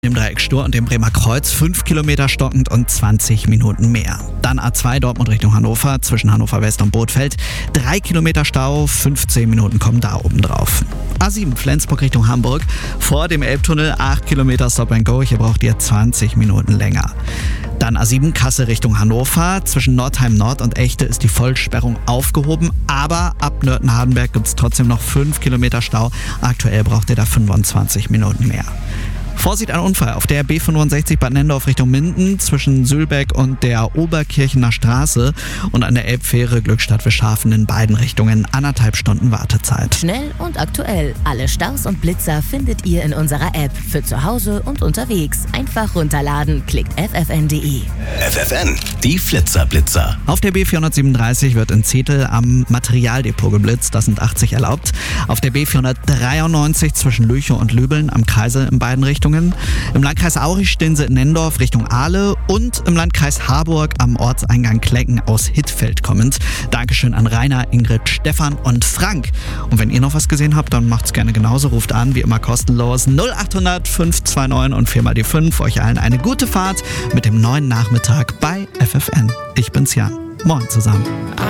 Im Dreieck Stur und dem Bremer Kreuz 5 Kilometer stockend und 20 Minuten mehr. Dann A2 Dortmund Richtung Hannover, zwischen Hannover West und Bothfeld. 3 Kilometer Stau, 15 Minuten kommen da oben drauf. A7 Flensburg Richtung Hamburg, vor dem Elbtunnel 8 Kilometer Stop and Go, hier braucht ihr 20 Minuten länger. Dann A7 Kassel Richtung Hannover, zwischen Nordheim Nord und Echte ist die Vollsperrung aufgehoben, aber ab Nörten-Hardenberg gibt es trotzdem noch 5 Kilometer Stau. Aktuell braucht ihr da 25 Minuten mehr. Vorsicht, ein Unfall auf der B65 Bad Nendorf Richtung Minden zwischen Sülbeck und der Oberkirchener Straße und an der Elbfähre Glückstadt-Wischhafen in beiden Richtungen 1,5 Stunden Wartezeit. Schnell und aktuell. Alle Staus und Blitzer findet ihr in unserer App für zu Hause und unterwegs. Einfach runterladen, klickt ffn.de. FFN, die Flitzer-Blitzer. Auf der B437 wird in Zetel am Materialdepot geblitzt, das sind 80 erlaubt. Auf der B493 zwischen Lüchow und Lübeln am Kreisel in beiden Richtungen. Im Landkreis Aurich stehen sie in Nendorf Richtung Ahle und im Landkreis Harburg am Ortseingang Klecken aus Hittfeld kommend. Dankeschön an Rainer, Ingrid, Stefan und Frank. Und wenn ihr noch was gesehen habt, dann macht's gerne genauso. Ruft an, wie immer kostenlos 0800 529 und 4 mal die 5. Euch allen eine gute Fahrt mit dem neuen Nachmittag bei FFN. Ich bin's Jan. Moin zusammen.